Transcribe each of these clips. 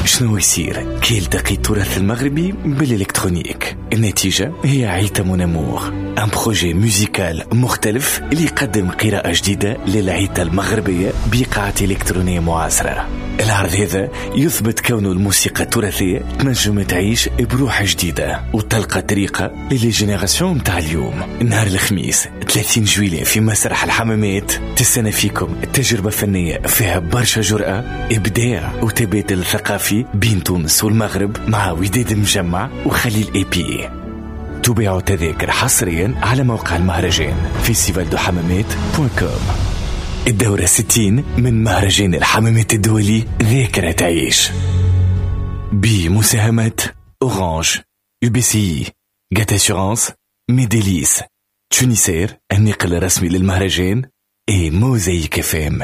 شنو يصير كي يلتقي التراث المغربي بالإلكترونيك؟ النتيجة هي عيتا مون امور، ان بروجي موسيقال مختلف اللي يقدم قراءة جديدة للعيتا المغربية بإيقاعات إلكترونية معاصرة. العرض هذا يثبت كونه الموسيقى التراثية تنجم تعيش بروح جديدة وتلقى طريقة للي جينيراسيون متاع اليوم. نهار الخميس 30 جويلية في مسرح الحمامات تستنى فيكم تجربة فنية فيها برشا جرأة، إبداع وتبادل ثقافي بين تونس والمغرب مع وداد مجمع وخليل اي بي. تباعوا تذاكر حصريا على موقع المهرجان festivaldohammamet.com. الدورة 60 من مهرجان الحمامات الدولي ذاكرة تعيش بمساهمة أورانج، UBCI، جات أسيورانس، ميديليس، تونيسير النقل الرسمي للمهرجان، اي موزايك FM.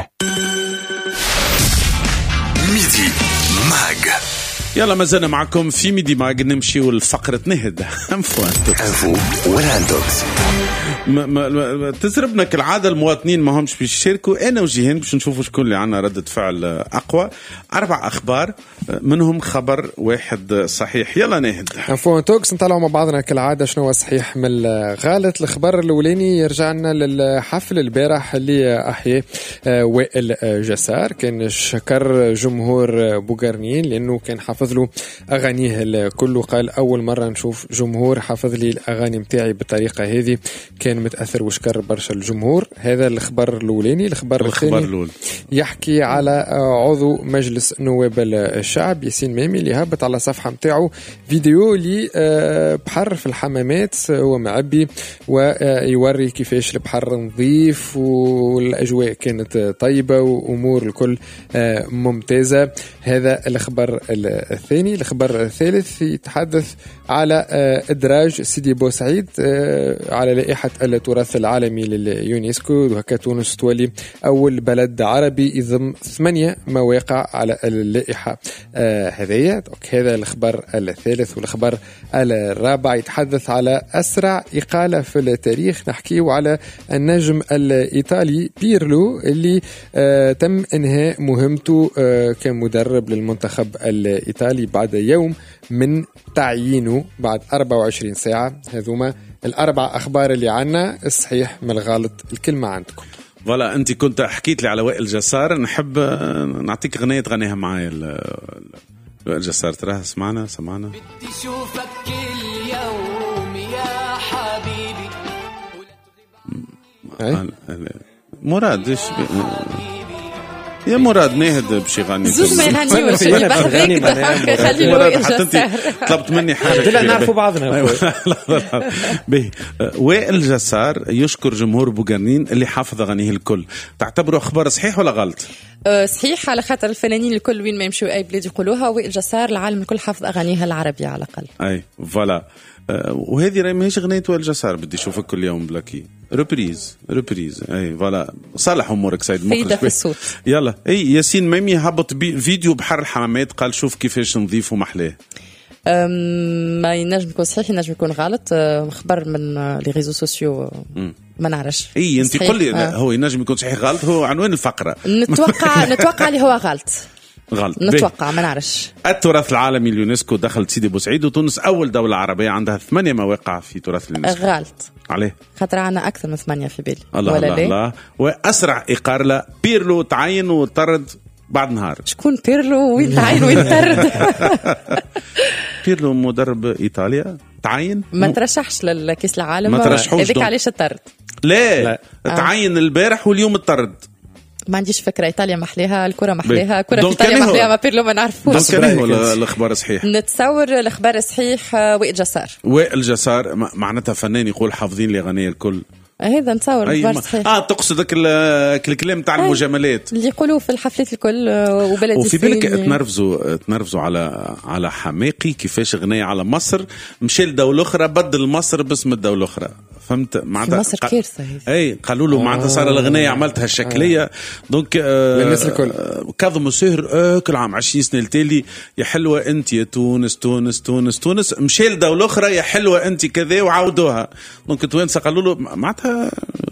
ميدي ماج. يلا ما زلنا معكم في ميدي ماج. نمشيو لفقرة نهد انفو والهاندوكس. تزربنا كالعادة المواطنين ما همش باش يشاركوا، انا وجيهان باش نشوفوا شكون اللي عنا ردة فعل اقوى. 4 اخبار منهم خبر واحد صحيح. يلا نهد انفو توكس نطلعوا مع بعضنا كالعادة شنو صحيح من الغالط. الخبر الاولاني يرجعنا للحفل البارح اللي احياه وائل جسار. كان شكر جمهور بوغرنين لانه كان حافظ له اغانيه الكل، وقال اول مرة نشوف جمهور حافظ لي الاغاني متاعي بالطريقة هذه. كان متأثر وشكر برشا الجمهور. هذا الخبر الأولاني. الخبر الثاني يحكي على عضو مجلس نواب الشعب ياسين مامي اللي هبط على صفحة متاعه فيديو اللي بحر في الحمامات هو معبي ويوري كيفاش البحر نظيف والأجواء كانت طيبة وأمور الكل ممتازة. هذا الخبر الثاني. الخبر الثالث يتحدث على إدراج سيدي بوسعيد على لائحة التراث العالمي لليونسكو، وهكا تونس تولي أول بلد عربي يضم 8 مواقع على اللائحة هذه. هذا الخبر الثالث. والخبر الرابع يتحدث على أسرع إقالة في التاريخ. نحكيه على النجم الإيطالي بيرلو اللي تم إنهاء مهمته كمدرب للمنتخب الإيطالي بعد يوم من تعيينه بعد 24 ساعة. هذوما 4 أخبار اللي عنا. الصحيح من الغلط الكلمة عندكم. فوالا انت كنت حكيت لي على وائل جسار، نحب نعطيك غنية تغنيها معايا. وائل جسار تراه سمعنا بدي شوفك اليوم يا حبيبي مراد ايش يا مراد نهد بشي غني زوج ما يغنيوش اللي بحذاك خلي وائل جسار. طلبت مني حاجة لا نعرفوا بعضنا. وائل جسار يشكر جمهور بوغرنين اللي حافظ أغانيه الكل. تعتبره أخبار صحيح ولا غلط؟ صحيح، على خاطر الفنانين الكل وين ما يمشوا أي بلاد يقولوها. وائل جسار العالم الكل حافظ أغانيها العربية على الأقل. أي فوالا. وهذه راهي ماهيش غنية وائل جسار. بدي أشوفك كل يوم بلاكي ريبريز. أي فوالا. صالح أمورك سيد مخرج. يلا أي ياسين مامي هبط فيديو بحر الحمامات، قال شوف كيفاش نضيف ومحلاه. ما ينجم يكون صحيح ينجم يكون غلط. خبر من لي ريزو سوسيو ما نعرفش. اي انت قل لي هو ينجم يكون صحيح غلط. هو عنوان الفقرة. نتوقع اللي هو غلط. نتوقع ما نعرفش. التراث العالمي اليونسكو دخلت سيدي بوسعيد، وتونس أول دولة عربية عندها 8 مواقع في تراث اليونسكو. غلط. عليه خاطر عنا أكثر من 8 في بالي. الله ولا الله الله. وأسرع إقالة بيرلو تعين وطرد بعد نهار. شكون بيرلو وين تعين وين طرد؟ بيرلو مدرب إيطاليا تعين ما ترشحش للكأس العالم. ما ترشحوش هذيك علاش الطرد. لا. تعين البارح واليوم الطرد. ما عنديش فكرة. إيطاليا محليها، الكرة محليها، كرة في إيطاليا محليها، ما بيرلو ما نعرفوش. كان هو الأخبار صحيح. نتصور الأخبار صحيح. وائل جسار. وائل جسار معناتها فنان يقول حافظين لي غنية الكل. هذا نتصور الأخبار صحيح. تقصدك الكلام تاع المجاملات اللي يقولوا في الحفلات الكل وبلد. وفي بالك تنرفزوا على حماقي كيفاش غنية على مصر مشى لدولة أخرى بدل مصر باسم الدولة الأخرى. فهمت معناتها مصر كارثة. اي قالوا له معناتها صار الغنية عملتها الشكلية. دونك للناس الكل. كاظم السهر كل عام 20 سنة التالي يا حلوة انت يا تونس تونس تونس تونس، مشى لدولة أخرى يا حلوة انت كذا وعاودوها. دونك توانسة قالوا له معناتها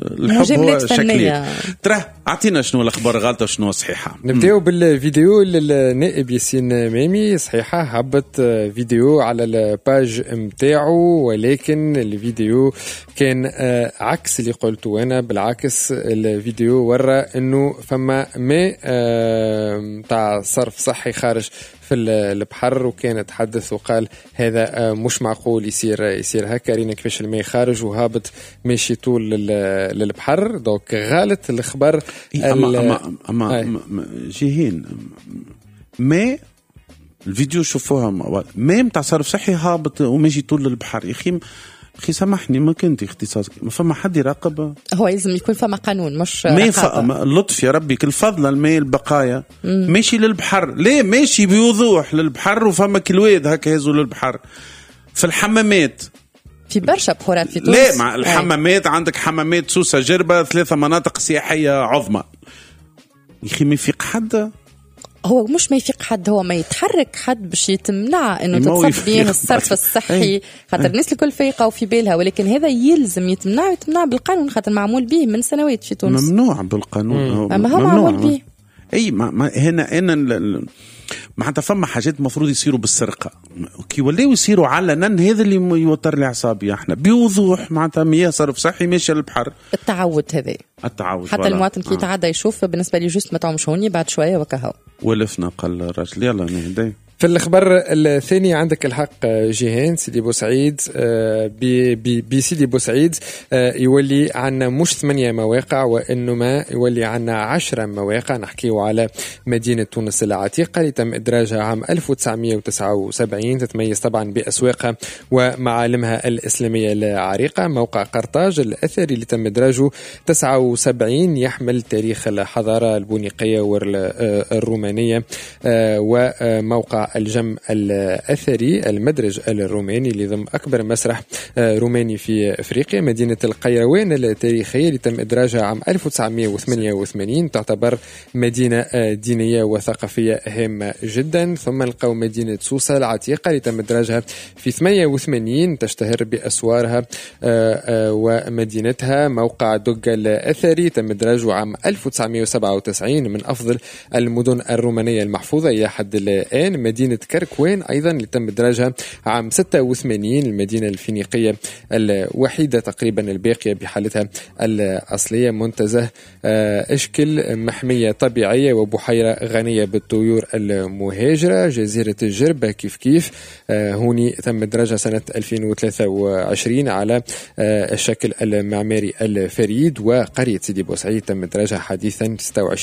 الحب هو شكلي. ترى اعطينا شنو الاخبار غلطه وشنو صحيحه. نبداو بالفيديو للنائب ياسين ميمي. صحيحه هبط فيديو على الباج متاعو، ولكن الفيديو كان عكس اللي قلته انا. بالعكس الفيديو ورى انه فما ماء تاع صرف صحي خارج في البحر، وكان يتحدث وقال هذا مش معقول يصير هكا. رينا كيفاش الماء خارج وهابط ماشي طول للبحر. دونك غالط الخبر. اما جيهين ماء الفيديو شوفوها ماء تاع صرف صحي هابط وماشي طول للبحر. يا اخي سامحني، ما كنت اختصاصك، ما فما حد يراقب. هو لازم يكون فما قانون مش لطف يا ربي. كل فضل الماء البقايا ماشي للبحر. ليه ماشي بوضوح للبحر وفما كلواد هكا هزوا للبحر. في الحمامات في برشا بحورات في تونس. ليه مع الحمامات عندك حمامات سوسة جربة 3 مناطق سياحية عظمى. يخي ما يفيق حد. هو مش ما يفيق حد، هو ما يتحرك حد باش يتمنع انه تتصرف بين الصرف الصحي. خاطر الناس الكل فايقه وفي بالها، ولكن هذا يلزم يتمنع بالقانون، خاطر معمول به من سنوات في تونس. ممنوع بالقانون. اما هو معمول به. اي ما هنا معناتها فما حاجات مفروض يصيروا بالسرقه كي ولاو يصيروا علنا. هذا اللي يوتر لي اعصابي. احنا بوضوح معناتها مياه صرف صحي ماشي للبحر. التعود هذا حتى المواطن كي يتعدى يشوف بالنسبه لي جوست ما تعمش هوني بعد شويه وكهو ولفنا قال الراجل يلا نهدي. في الخبر الثاني عندك الحق جيهان سيدي بوسعيد. بسيدي بوسعيد يولي عنا مش 8 مواقع وإنما يولي عنا 10 مواقع. نحكيه على مدينة تونس العتيقة اللي تم إدراجها عام 1979، تتميز طبعا بأسواقها ومعالمها الإسلامية العريقة. موقع قرطاج الأثري اللي تم إدراجه 79 يحمل تاريخ الحضارة البونيقية والرومانية. وموقع الجم الأثري المدرج الروماني اللي ضم أكبر مسرح روماني في أفريقيا. مدينة القيروان التاريخية اللي تم إدراجها عام 1988 تعتبر مدينة دينية وثقافية هامة جدا. ثم نلقاو مدينة سوسة العتيقة اللي تم إدراجها في 88 تشتهر بأسوارها ومدينتها. موقع دقة الأثري تم إدراجه عام 1997 من أفضل المدن الرومانية المحفوظة إلى حد الآن. مدينة كركوان أيضا اللي تم إدراجها عام 86 المدينة الفينيقية الوحيدة تقريبا الباقية بحالتها الأصلية. منتزه أشكل محمية طبيعية وبحيرة غنية بالطيور المهاجرة. جزيرة الجربة كيف هوني تم إدراجها سنة 2023 على الشكل المعماري الفريد. وقرية سيدي بوسعيد تم إدراجها حديثا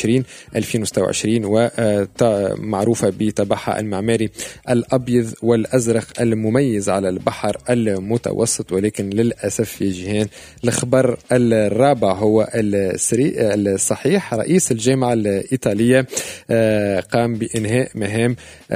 2026 ومعروفة بطبعها المعماري الأبيض والأزرق المميز على البحر المتوسط. ولكن للأسف يا جيهان الخبر الرابع هو الصحيح. رئيس الجامعة الإيطالية قام بإنهاء مهام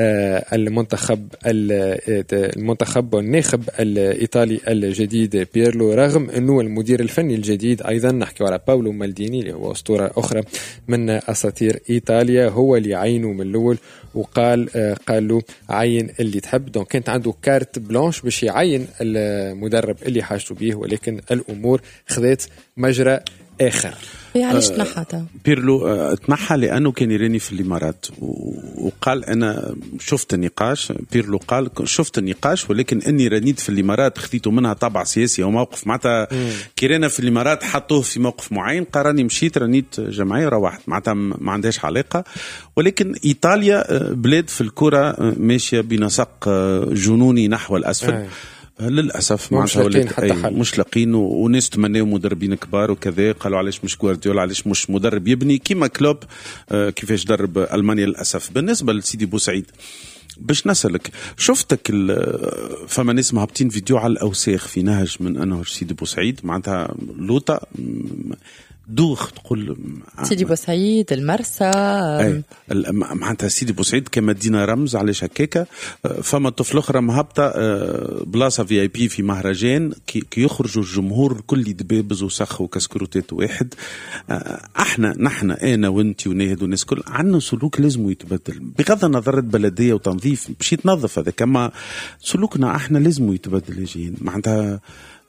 المنتخب والناخب الإيطالي الجديد بيرلو، رغم أنه المدير الفني الجديد أيضا نحكي على باولو مالديني اللي هو أسطورة أخرى من أساطير إيطاليا هو اللي عينه من الأول وقال له عين اللي تحب. دونك كانت عنده كارت بلانش باش يعين المدرب اللي حاجته بيه، ولكن الأمور خذت مجرى آخر. علاش تنحى بيرلو؟ تنحى لأنه كان يراني في الإمارات وقال أنا شفت النقاش. بيرلو قال شفت النقاش ولكن أني رانيت في الإمارات خذيته منها طابع سياسي وموقف. معناتها كيرانا في الإمارات حطوه في موقف معين، قراني مشيت رانيت جمعية روحت. معناتها ما عندهاش علاقة. ولكن إيطاليا بلاد في الكرة ماشية بنسق جنوني نحو الأسفل. للأسف مش لاقين وناس تمنوا مدربين كبار وكذا. قالوا علاش مش جوارديولا، علاش مش مدرب يبني كيما كلوب كيفاش درب ألمانيا. للأسف بالنسبة لسيدي بوسعيد باش نسألك، شفتك فما ناس مهبطين فيديو على الأوساخ في نهج من أنهر سيدي بوسعيد. معناتها لوطة دوخ تقول سيدي بوسعيد المرسى معناتها سيدي بوسعيد كمدينة رمز. علاش هكاكا؟ فما طفل أخرى مهبطة بلاصة VIP في مهرجان كي يخرجوا الجمهور الكل يدبابز وسخ وكسكروتات واحد. نحن أنا وانتي وناهد والناس كل عنا سلوك لازم يتبدل بغض النظر بلدية وتنظيف باش يتنظف. هذا كما سلوكنا احنا لازم يتبدل. يجين معناتها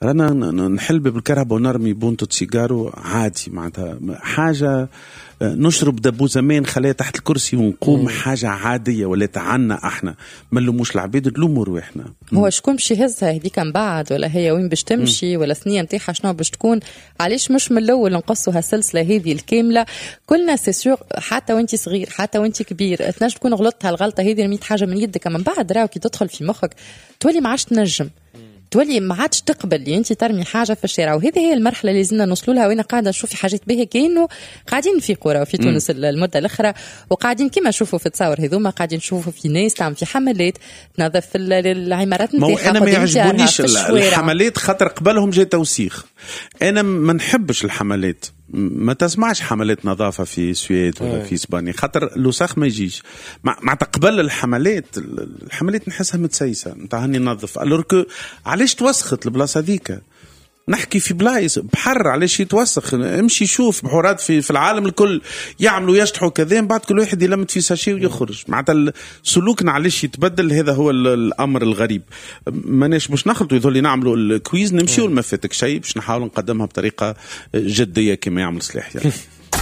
رانا نحل بالكهرباء ونرمي بونتو سيجارو عادي، معناتها حاجة نشرب دبو زمان خليها تحت الكرسي ونقوم حاجة عادية، ولا عنا احنا ما نلوموش العباد، نلوموا رواحنا. هو شكون باش يهزها هذيك من بعد، ولا هي وين باش تمشي، ولا الثنية نتاعها شنو باش تكون؟ علاش مش من الاول نقصوا هالسلسلة هذه الكاملة كلنا سيسور، حتى وانت صغير حتى وانت كبير تنجم تكون غلطت هالغلطة هذه، رميت حاجة من يدك من بعد راهو كي تدخل في مخك تولي ما عادش تنجم، تولي ما عادش تقبل اللي انت ترمي حاجه في الشارع. وهذه هي المرحله اللي لازمنا نوصلوا لها. وانا قاعده نشوف في حاجات باهيه كانوا قاعدين في قرى في تونس المده الاخرى، وقاعدين كما نشوفوا في التصاور هذوما قاعدين نشوفوا في ناس تعمل في حملات تنظف العمارات نتاعها. انا ما يعجبونيش الحملات خاطر قبلهم جاي توسيخ. انا ما نحبش الحملات، ما تسمعش حملات نظافة في السويد ولا في إسبانيا خاطر الوسخ ما يجيش. مع تقبل الحملات نحسها متسيسة نتاع هني نظف. الوركو علاش توسخت البلاصة ذيك؟ نحكي في بلايص بحر علاش يتوسخ؟ امشي شوف بحورات في العالم الكل يعملوا يشطحوا كذا، بعد كل واحد يلمت في ساشي ويخرج. معناتها سلوكنا علاش يتبدل؟ هذا هو الامر الغريب. ماناش باش نخلطوا يظل نعملوا الكويز نمشيوا لما فاتك شيء باش نحاول نقدمها بطريقه جديه كما يعمل صلاح يعني.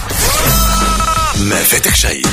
ما فاتك شيء.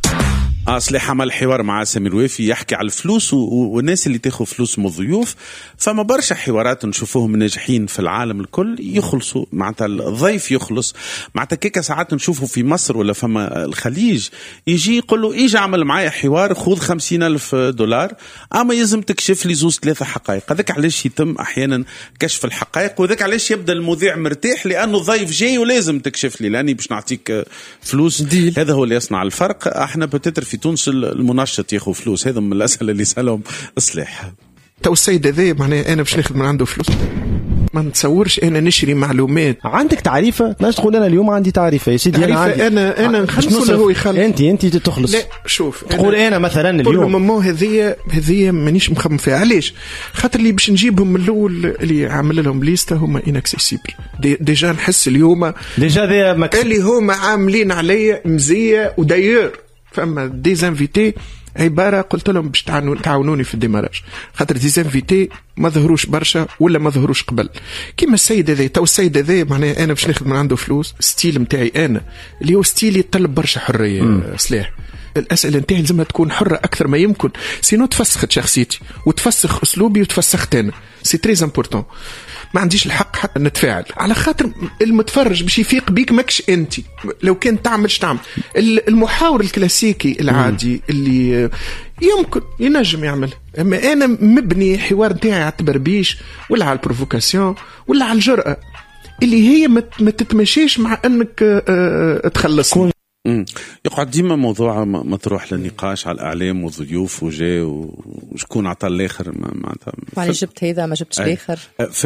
صلاح عمل حوار مع سمير وافي يحكي على الفلوس والناس اللي تاخذ فلوس من الضيوف. فما برشا حوارات نشوفوهم ناجحين في العالم الكل يخلصوا، معناتها الضيف يخلص. معناتها كيكا ساعات نشوفوا في مصر ولا فما الخليج يجي يقول له ايجي عمل معايا حوار خذ $50,000 اما يلزم تكشف لي 2-3 حقائق. هذاك علاش يتم احيانا كشف الحقائق، وذاك علاش يبدا المذيع مرتاح لانه الضيف جاي ولازم تكشف لي لاني باش نعطيك فلوس ديل. هذا هو اللي يصنع الفرق. احنا بتتر في تونس المنشط ياخذ فلوس. هذا من الأسئلة اللي سألهم صلاح. تو السيد هذا معناه أنا باش ناخذ من عنده فلوس؟ ما نتصورش أنا نشري معلومات. عندك تعريفة؟ ما تقول أنا اليوم عندي تعريفة يا سيدي. أنا نخلص ولا هو يخلص؟ أنت تخلص. لا شوف تقول أنا مثلا اليوم هذه مانيش مخمم فيها. علاش؟ خاطر اللي باش نجيبهم من الأول اللي عامل لهم ليستا هما إنكسيسيبل. ديجا نحس اليوم اللي هما عاملين عليا مزية. وداير فما ديزانفيتي عبارة قلت لهم باش تعاونوني في الديماراج، خاطر ديزانفيتي ما ظهروش برشا ولا ما ظهروش قبل كيما السيد هذا. تو السيد هذا معناه أنا باش ناخذ من عنده فلوس. ستيل متاعي أنا اللي هو ستيل يتطلب برشا حرية. صلاح الأسئلة نتاعي لازمها تكون حرة أكثر ما يمكن، سينو تفسخت شخصيتي وتفسخ أسلوبي وتفسخت أنا. سي تريز امبورتون. ما عنديش الحق حتى نتفاعل على خاطر المتفرج باش يفيق بيك ماكش انت لو كان تعملش تعمل. المحاور الكلاسيكي العادي اللي يمكن ينجم يعمل، اما انا مبني حوار نتاعي على التبربيش ولا على البروفوكاسيون ولا على الجرأة اللي هي ما تتمشيش مع انك تخلصني. يقعد ديما موضوع مطروح للنقاش على الأعلام والضيوف وجاء وشكون عطى الآخر. يعني جبت هذا ما جبتش الآخر.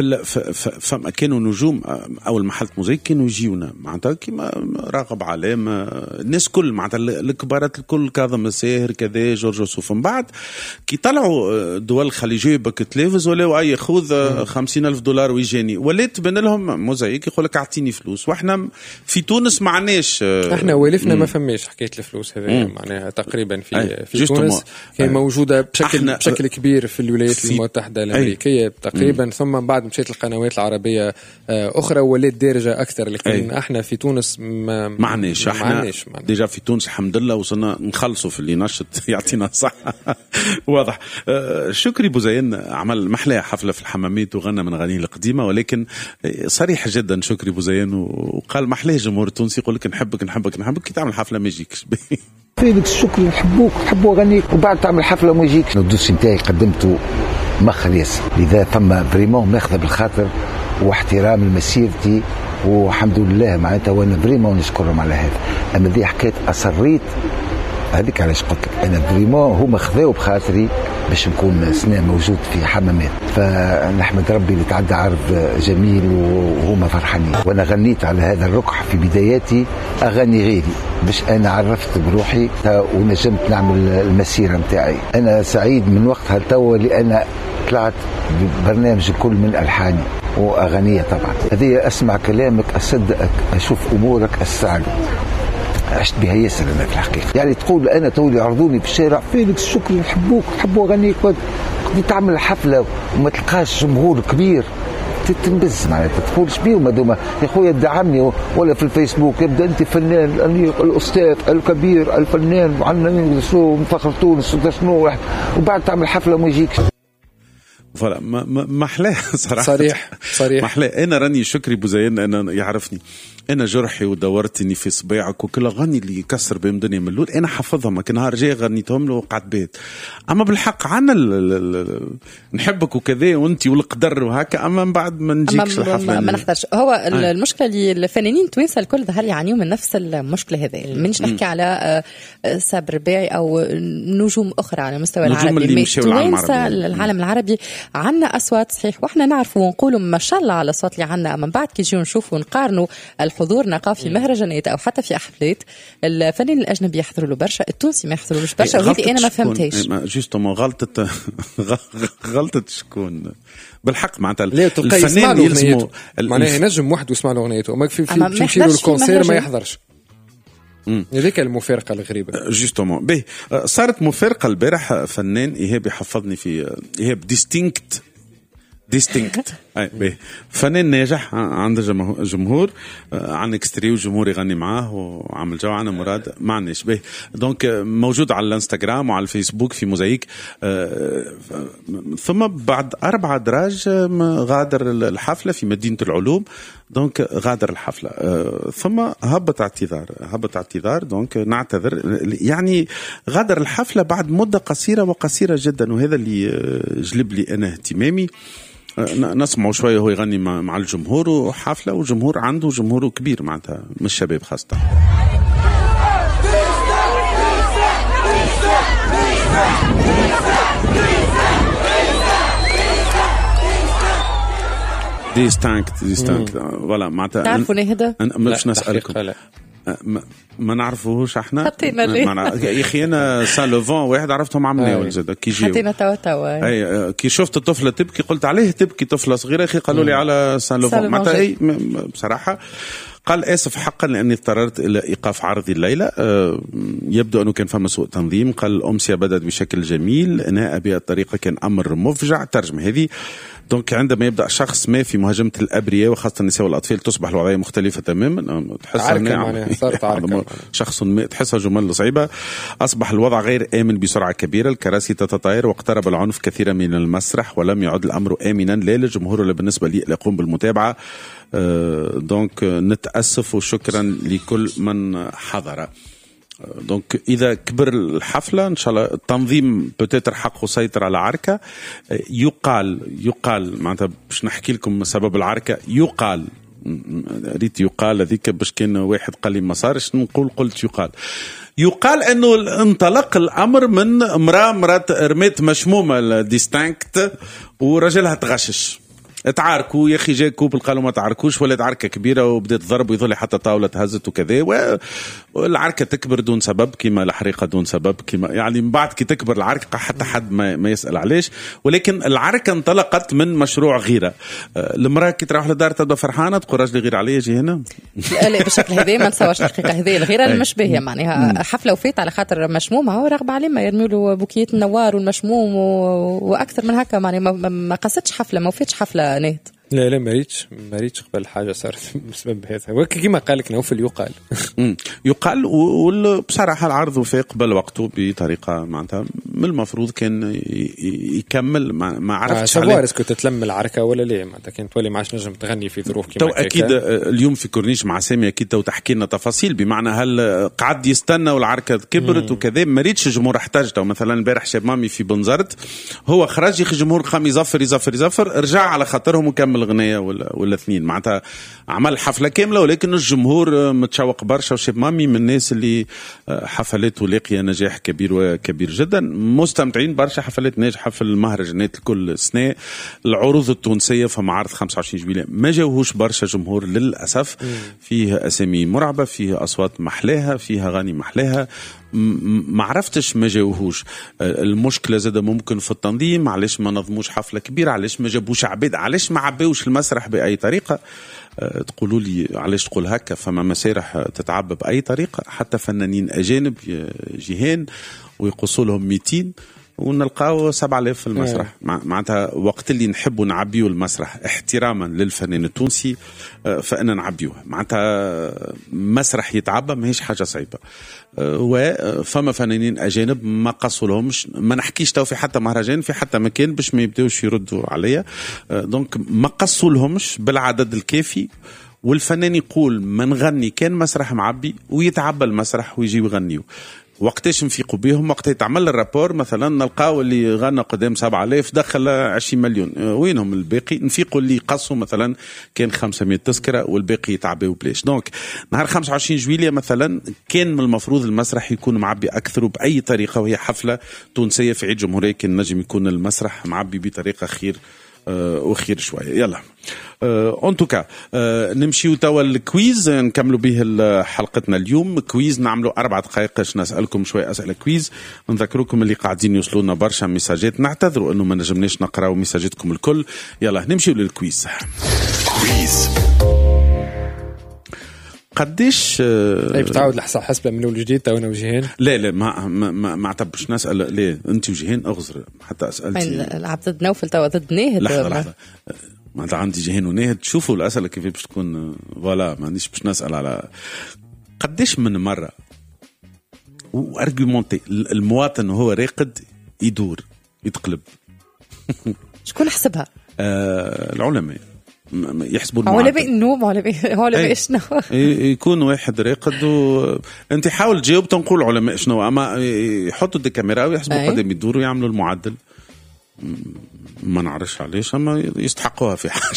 فما كانوا نجوم أول محل موزيك كانوا يجيونا معناتها كيما راغب علام الناس كل معناتها الكبارات الكل كاظم الساهر كذا جورج وسوف. من بعد كي طلعوا دول خليجية بك تلفز ولا أي خذ $50,000 ويجاني وليت بين لهم موزيك يقول لك أعطيني فلوس. وإحنا في تونس معناش إحنا ولفنا ما فماش حكاية الفلوس هذه معناها تقريبا في تونس هي موجودة بشكل كبير في الولايات المتحدة الأمريكية تقريبا. ثم بعد مشيت القنوات العربية أخرى ولات دارجة أكثر. لكن احنا في تونس معناش. احنا ديجا في تونس الحمد لله وصلنا نخلصوا في اللي نشط يعطينا الصحة. واضح. شكري بوزين عمل محلى حفلة في الحمامات وغنى من أغانيه القديمة، ولكن صريح جدا شكري بوزين وقال محلى جمهور التونسي يقول لك نحبك كي تعمل حفلة ما يجيكش. فيليكس شكري نحبوا أغانيك وبعد تعمل حفلة ما يجيكش. الدوسي نتاعي قدمته مخر ياسر، لذا ثم فريمون ماخذ بالخاطر واحترام لمسيرتي والحمد لله معناتها وانا فريمون نشكرهم على هذا. اما ذي حكايه اصريت هذيك علاش قلت لك انا فريمون هما خذاو بخاطري باش نكون سنة موجود في حمامات. فنحمد ربي اللي تعدى عرض جميل وهما فرحانين. وانا غنيت على هذا الركح في بداياتي اغاني غيري باش انا عرفت بروحي ونجمت نعمل المسيره نتاعي. انا سعيد من وقتها توا لأنا طلعت ببرنامج كل من ألحاني وأغنية. طبعا هذه أسمع كلامك أصدقك أشوف أمورك السعادة. عشت بها ياسر أنا في الحقيقة. يعني تقول أنا تولي عرضوني في الشارع فيليكس شكري نحبوا أغنيك دي تعمل حفلة وما تلقاش جمهور كبير تنبز معناتها تقولش بيهم هذوما يا خويا دعمني ولا في الفيسبوك يبدا انت فنان الاستاذ الكبير الفنان وعندنا شو مفخر تونس شنو واحد وبعد تعمل حفله ما يجيكش. فلا محلاه صراحه صريح محلاه. انا راني شكري بوزين انا يعرفني انا جرحي ودورتني في صباعك وكل غني اللي يكسر بهم الدنيا من اللول انا حفظهم لكن نهار جاي غنيتهم له وقعد بيت. اما بالحق عنا نحبك وكذا وانت والقدر وهكا اما من بعد ما نجيكش الحفله ما نحضرش. هو المشكله اللي الفنانين التوانسه الكل ظهر يعانيوا من نفس المشكله هذه. منش نحكي على صابر رباعي او نجوم اخرى على مستوى العالمي. العالم العربي عنا اصوات صحيح واحنا نعرفوا ونقولوا ما شاء الله على الاصوات اللي عنا. اما من بعد كي نجيو نشوفوا ونقارنوا الحضور نقا في مهرجانات او حتى في حفلات الفنانين الاجنبي يحضروا له برشا التونسي ما يحضرولوش برشا وهذه انا ما فهمتهاش. جوستومون غلطت شكون بالحق معناتها الفنان يلزموا معناها ينجم وحده يسمع له اغنيته ما في تمشي له الكونسير ما يحضرش. هذيك المفارقه الغريبه جوستومون به صارت مفارقه البارح. فنان ايهاب يحفظني في ايهاب ديستينكت اي فنان ناجح عنده جمهور عن اكستري وجمهور يغني معاه وعمل جو. عنا مراد معناش به دونك موجود على الانستغرام وعلى الفيسبوك في موزايك. ثم بعد 4 دراج غادر الحفله في مدينه العلوم. دونك غادر الحفله ثم هبط اعتذار دونك نعتذر يعني غادر الحفله بعد مده قصيره وقصيره جدا. وهذا اللي جلب لي انا اهتمامي. نسمعوا شويه هو يغني مع الجمهور وحفله وجمهور عنده جمهور كبير معناتها من الشباب خاصه. ديستانكت ولا معناتها تعرفوا نهدا مش نسألكم ما نعرفوهوش احنا يا اخي انا سان لوفون واحد عرفتهم عملناه زاد كي جيو حطينا توا اي كي شفت الطفله تبكي قلت عليه تبكي طفله صغيره اخي قالوا لي على سان لوفون معناتها اي بصراحه. قال آسف حقا لأني اضطررت إلى إيقاف عرضي الليلة. يبدو أنه كان فما سوء تنظيم. قال الأمسية بدأت بشكل جميل إنهاء بها الطريقة كان أمر مفجع. ترجمة هذه دونك عندما يبدأ شخص ما في مهاجمة الأبرياء وخاصة النساء والأطفال تصبح الوضعية مختلفة تماما. تحسها شخص ما تحسها جمل صعيبة. أصبح الوضع غير آمن بسرعة كبيرة. الكراسي تتطاير واقترب العنف كثيرا من المسرح ولم يعد الأمر آمنا لا للجمهور ولا بالنسبة لي يقوم بالمتابعة. دونك نتأسف وشكرا لكل من حضر. دونك إذا كبر الحفلة إن شاء الله التنظيم بتاتر حقه سيطر على عركة. يقال معناتها باش نحكي لكم سبب العركة. يقال هذيك باش كان واحد قال لي ما صارش نقول قلت يقال انه انطلق الامر من مرات رميت مشمومه الديستانكت ورجلها تغشش تعاركوا يا اخي جاي كوب قالوا ما تعاركوش ولا عركه كبيره وبدات ضرب ويظل حتى طاوله تهزت وكذا والعركه تكبر دون سبب كما الحريقه دون سبب كما يعني من بعد كي تكبر العركه حتى حد ما يسال علاش. ولكن العركه انطلقت من مشروع غيره. المراه كي تروح للدار تبدا فرحانه تقول راجلي غير عليا يجي هنا لا بالشكل هذا ما نتصورش الحقيقه هذه الغيره المشبهه معناها حفله وفات على خاطر مشموم هو رغب عليه ما يرميوا له بوكيات النوار والمشموم واكثر من هكا معناها ما قصدش حفله ما وفاتش حفله نهت. لا ما ريتش قبل حاجه صارت بسبب هذا وكما قال لك نوفل يقال وبصراحه العرض وفاق قبل وقته بطريقه معناتها من المفروض كان يكمل ما عرفتش عليه اسكو تتلم العركه ولا لا معناتها كانت تولي ما عادش نجم تغني في ظروف كيما هكا. اكيد اليوم في كورنيش مع سامي اكيد تحكي لنا تفاصيل بمعنى هل قعد يستنى والعركه كبرت وكذا. ما ريتش الجمهور احتاجته مثلا البارح شاب مامي في بنزرت هو خرج يخرج الجمهور قام يزفر رجع على خاطرهم وكمل غنية ولا اثنين معناتها عمل حفلة كاملة. ولكن الجمهور متشوق برشا وشاب مامي من الناس اللي حفلاته لاقية نجاح كبير جدا. مستمتعين برشا حفلات ناجحة في المهرجانات كل سنة. العروض التونسية فما عرض 25 جويلية ما جاوهوش برشا جمهور للأسف. فيه أسامي مرعبة فيه أصوات محلاها فيها غني محلاها ما عرفتش ما جاوهوش. المشكله زاده ممكن في التنظيم علاش ما نظموش حفله كبيره علاش ما جابوش عباد علاش ما عباوش المسرح باي طريقه. تقولوا لي علاش تقول هكا فما مسارح تتعب باي طريقه حتى فنانين اجانب جيهان ويقصوا لهم 200 ونلقاو 7000 في المسرح. معناتها وقت اللي نحبوا نعبيو المسرح احتراما للفنان التونسي فإن نعبيوه. معناتها مسرح يتعبى ماهيش حاجة صعيبة. وفما فنانين أجانب ما قصوا لهمش، ما نحكيش تو في حتى مهرجان في حتى مكان باش ما يبداوش يردوا عليا. دونك ما قصوا لهمش بالعدد الكافي، والفنان يقول ما نغني كان مسرح معبي ويتعبى المسرح ويجيو يغنيوا. وقتاش نفيقوا بيهم؟ وقت يتعمل الرابور مثلا نلقاو اللي غنى قدام 7000 دخل 20 مليون، وينهم الباقي؟ نفيقوا اللي قصوا مثلا كان 500 تذكرة والباقي يتعبوا بلاش. دونك نهار 25 جويلية مثلا كان من المفروض المسرح يكون معبي أكثر بأي طريقة، وهي حفلة تونسية في عيد جمهورية كان نجم يكون المسرح معبي بطريقة خير وخير شوية. يلا ان توكا نمشيو توا الكويز نكملوا به حلقتنا اليوم. كويز نعملوا 4 دقائق باش نسألكم شوية أسئلة كويز. نذكركم اللي قاعدين يوصلوا لنا برشا ميساجات، نعتذروا انه ما نجمناش نقراو ميساجاتكم الكل. يلا نمشيو للكويز. كويز قديش بتعود لحساب حسبة من اول جديد تو انا وجيهان؟ لا ما عتبش نسأل. لا انت وجيهان اغزر حتى اسألتي ضد نوفل تو ضد ناهد. لحظة ما عندي جيهان وناهد. شوفوا الأسئلة كيف باش تكون. فوالا ما عنديش باش نسأل على قديش من مرة وارجيومونتي المواطن وهو راقد يدور يتقلب. شكون حسبها؟ العلماء يحسبون علماء النوم، علماء شنو. يكون واحد راقد انت حاول تجاوب تنقول علماء شنو، اما يحطوا دي كاميرا ويحسبوا قدام يدوروا ويعملوا المعدل. ما نعرفش علاش اما يستحقوها في حاجه.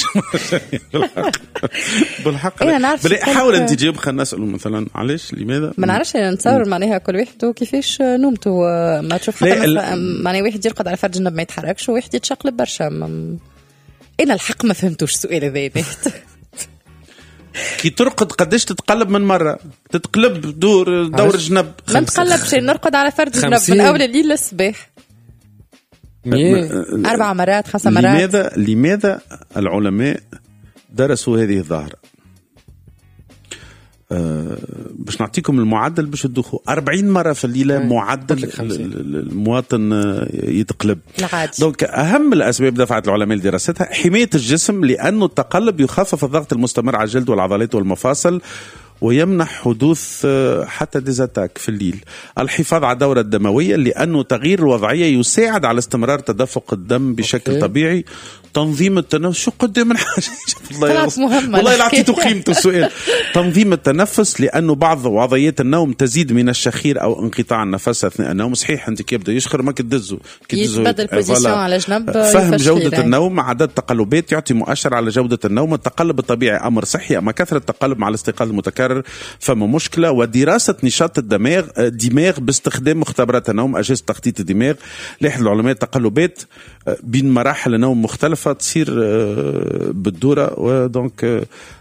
بالحق حاول انت تجاوب. خلينا نسأله مثلا علاش لماذا ما نعرفش. نتصور معناها كل واحد وكيفاش نومته. ما تشوف حتى معناها واحد يرقد على فرج النب ما يتحركش وواحد يتشقلب برشا. انا الحق ما فهمتوش السؤال هذا. كي ترقد قديش تتقلب من مرة؟ تتقلب دور جنب. ما نتقلبش، نرقد على فرد جنب من أول الليل للصباح. 4 مرات 5 مرات. لماذا العلماء درسوا هذه الظاهرة؟ باش نعطيكم المعدل باش تدوخوا 40 مرة في الليلة. معدل المواطن يتقلب. دونك أهم الأسباب دفعت العلماء لدراستها حماية الجسم، لأنه التقلب يخفف الضغط المستمر على الجلد والعضلات والمفاصل ويمنح حدوث حتى ديزاتاك في الليل. الحفاظ على الدورة الدموية، لأنه تغيير الوضعية يساعد على استمرار تدفق الدم بشكل طبيعي. تنظيم التنفس. شو قدام من حاجة والله العطيته قيمته السؤال. تنظيم التنفس، لأنه بعض وضعيات النوم تزيد من الشخير أو انقطاع النفس أثناء النوم. صحيح أنت كيبدأ يشخر ما كتدزه يتبدل بوزيشن على جنب. فهم جودة النوم. عدد تقلبات يعطي مؤشر على جودة النوم. التقلب الطبيعي أمر صحي، أما كثرة التقلب مع الاستيقاظ المتكرر فما مشكلة. ودراسة نشاط الدماغ باستخدام مختبرات النوم أجهزة تخطيط الدماغ. لاحظ العلماء التقلبات بين مراحل النوم مختلفة تصير بالدورة. ودونك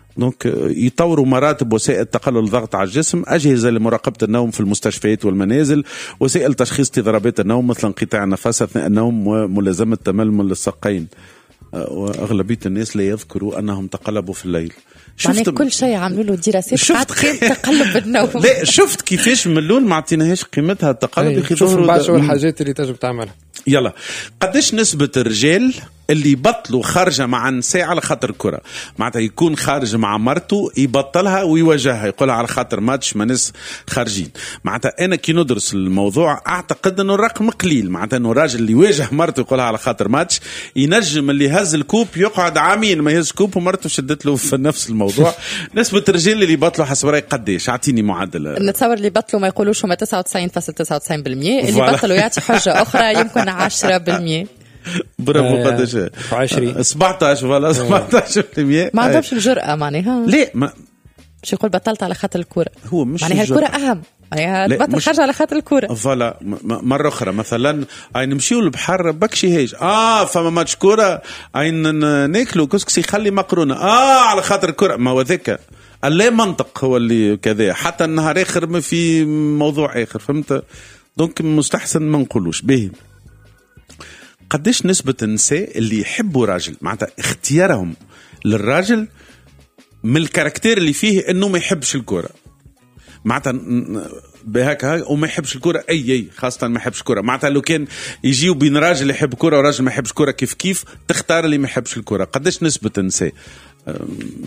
يطوروا مراتب وسائل تقلل الضغط على الجسم، أجهزة لمراقبة النوم في المستشفيات والمنازل، وسائل تشخيص اضطرابات النوم مثل انقطاع النفس أثناء النوم وملازمة تململ الساقين. وأغلبية الناس لا يذكروا أنهم تقلبوا في الليل. شفت كل شيء عملوا له دراسات كيف تقلب بالنوم. لا شفت كيفاش من اللون ما عطيناهاش قيمتها التقلب. شوف بعض الحاجات اللي تجب تعملها. يلا قديش نسبة الرجال اللي يبطلوا خارجة مع النساء على خاطر الكرة؟ معناتها يكون خارج مع مرته يبطلها ويواجهها يقولها على خاطر ماتش ما ناس خارجين. معناتها أنا كي ندرس الموضوع أعتقد أنه الرقم قليل. معناتها أنه الراجل اللي يواجه مرته يقولها على خاطر ماتش ينجم اللي هز الكوب يقعد عامين ما يهز كوب ومرته شدت له في نفس الموضوع. نسبة الرجال اللي يبطلوا حسب رأيك قديش؟ أعطيني معدل. نتصور اللي يبطلوا ما يقولوش هما 99.99%. اللي بطلوا يعطي حجة أخرى يمكن 10%. برافو. قداش؟ 20 17 ولا 17%. ما عندهمش الجرأة معناها. ليه ما مش يقول بطلت على خاطر الكرة. هو مش معناها الكرة أهم. تبطل حاجة على خاطر الكرة. فوالا مرة أخرى مثلا نمشيو للبحر بكشي هيج فما ماتش كرة ناكلوا كسكسي خلي مقرونة على خاطر الكرة. ما هو ذاك لا منطق هو اللي كذا. حتى النهار آخر ما في موضوع آخر. فهمت؟ دونك مستحسن ما نقولوش به. قديش نسبة النساء اللي يحبوا راجل معناتها اختيارهم للراجل من الكاركتير اللي فيه انه ما يحبش الكرة؟ معناتها بهكا وما يحبش الكرة أي خاصة ما يحبش الكرة. معناتها لو كان يجيو بين راجل يحب كرة وراجل ما يحبش كرة كيف تختار اللي ما يحبش الكرة. قداش نسبة النساء